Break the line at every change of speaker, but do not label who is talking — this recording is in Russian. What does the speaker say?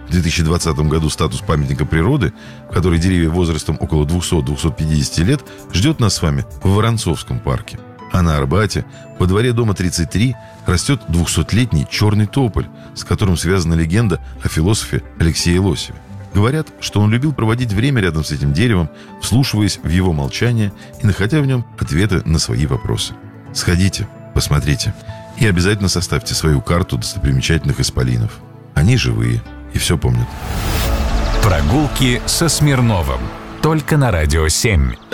в 2020 году статус памятника природы, в которой деревья возрастом около 200-250 лет, ждет нас с вами в Воронцовском парке. А на Арбате, во дворе дома 33, растет 200-летний черный тополь, с которым связана легенда о философе Алексее Лосеве. Говорят, что он любил проводить время рядом с этим деревом, вслушиваясь в его молчание и находя в нем ответы на свои вопросы. Сходите, посмотрите и обязательно составьте свою карту достопримечательных исполинов. Они живые и все помнят.
Прогулки со Смирновым. Только на Радио 7.